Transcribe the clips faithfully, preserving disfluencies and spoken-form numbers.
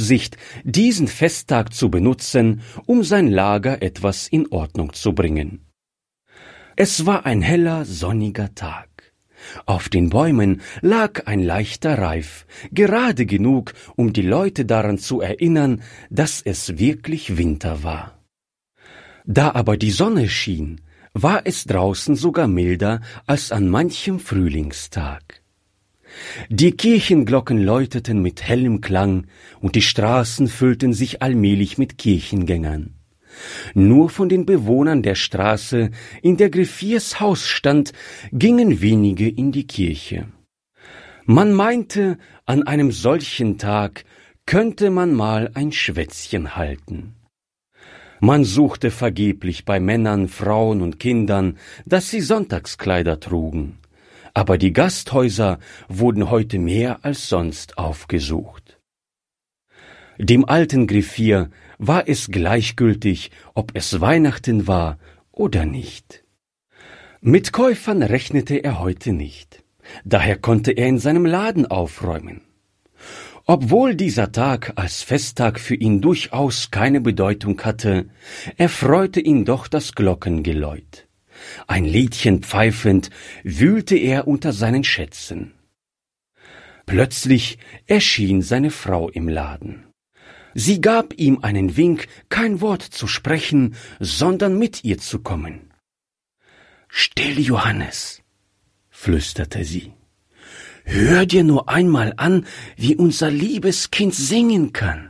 Absicht, diesen Festtag zu benutzen, um sein Lager etwas in Ordnung zu bringen. Es war ein heller, sonniger Tag. Auf den Bäumen lag ein leichter Reif, gerade genug, um die Leute daran zu erinnern, dass es wirklich Winter war. Da aber die Sonne schien, war es draußen sogar milder als an manchem Frühlingstag. Die Kirchenglocken läuteten mit hellem Klang, und die Straßen füllten sich allmählich mit Kirchengängern. Nur von den Bewohnern der Straße, in der Griffiers Haus stand, gingen wenige in die Kirche. Man meinte, an einem solchen Tag könnte man mal ein Schwätzchen halten. Man suchte vergeblich bei Männern, Frauen und Kindern, dass sie Sonntagskleider trugen. Aber die Gasthäuser wurden heute mehr als sonst aufgesucht. Dem alten Griffier war es gleichgültig, ob es Weihnachten war oder nicht. Mit Käufern rechnete er heute nicht. Daher konnte er in seinem Laden aufräumen. Obwohl dieser Tag als Festtag für ihn durchaus keine Bedeutung hatte, erfreute ihn doch das Glockengeläut. Ein Liedchen pfeifend wühlte er unter seinen Schätzen. Plötzlich erschien seine Frau im Laden. Sie gab ihm einen Wink, kein Wort zu sprechen, sondern mit ihr zu kommen. »Still, Johannes«, flüsterte sie. »Hör dir nur einmal an, wie unser liebes Kind singen kann.«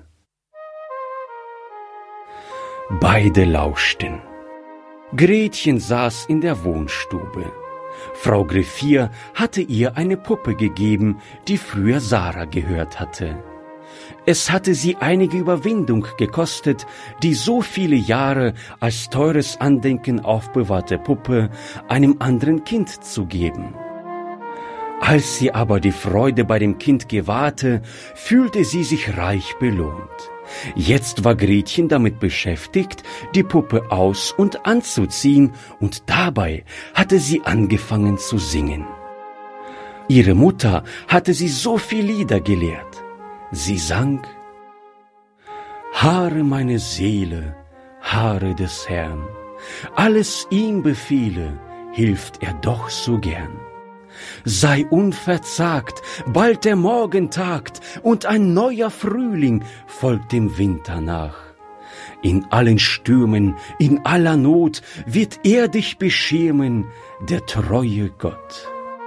Beide lauschten. Gretchen saß in der Wohnstube. Frau Griffier hatte ihr eine Puppe gegeben, die früher Sarah gehört hatte. Es hatte sie einige Überwindung gekostet, die so viele Jahre als teures Andenken aufbewahrte Puppe einem anderen Kind zu geben. Als sie aber die Freude bei dem Kind gewahrte, fühlte sie sich reich belohnt. Jetzt war Gretchen damit beschäftigt, die Puppe aus- und anzuziehen, und dabei hatte sie angefangen zu singen. Ihre Mutter hatte sie so viel Lieder gelehrt. Sie sang: »Haare meine Seele, Haare des Herrn, alles ihm befehle, hilft er doch so gern. Sei unverzagt, bald der Morgen tagt, und ein neuer Frühling folgt dem Winter nach. In allen Stürmen, in aller Not wird er dich beschirmen, der treue Gott.«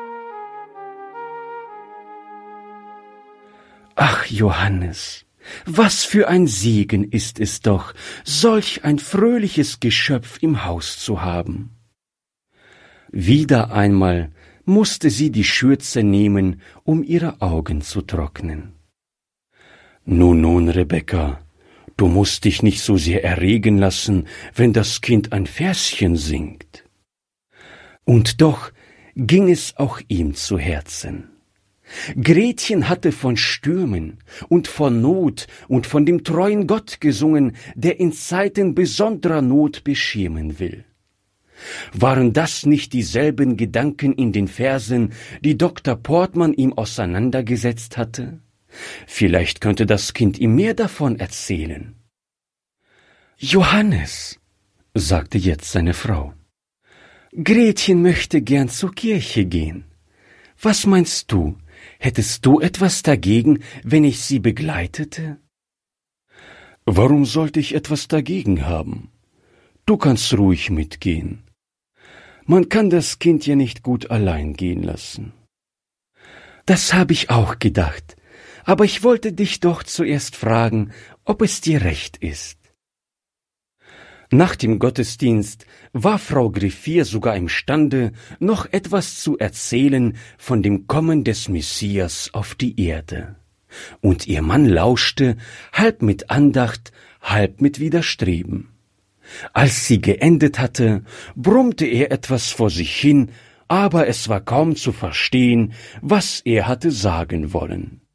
Ach, Johannes, was für ein Segen ist es doch, solch ein fröhliches Geschöpf im Haus zu haben. Wieder einmal musste sie die Schürze nehmen, um ihre Augen zu trocknen. »Nun, nun, Rebekka, du musst dich nicht so sehr erregen lassen, wenn das Kind ein Verschen singt.« Und doch ging es auch ihm zu Herzen. Gretchen hatte von Stürmen und von Not und von dem treuen Gott gesungen, der in Zeiten besonderer Not beschirmen will. Waren das nicht dieselben Gedanken in den Versen, die Doktor Portmann ihm auseinandergesetzt hatte? Vielleicht könnte das Kind ihm mehr davon erzählen. »Johannes«, sagte jetzt seine Frau, »Gretchen möchte gern zur Kirche gehen. Was meinst du? Hättest du etwas dagegen, wenn ich sie begleitete?« »Warum sollte ich etwas dagegen haben? Du kannst ruhig mitgehen. Man kann das Kind ja nicht gut allein gehen lassen.« »Das habe ich auch gedacht, aber ich wollte dich doch zuerst fragen, ob es dir recht ist.« Nach dem Gottesdienst war Frau Griffier sogar imstande, noch etwas zu erzählen von dem Kommen des Messias auf die Erde. Und ihr Mann lauschte, halb mit Andacht, halb mit Widerstreben. Als sie geendet hatte, brummte er etwas vor sich hin, aber es war kaum zu verstehen, was er hatte sagen wollen.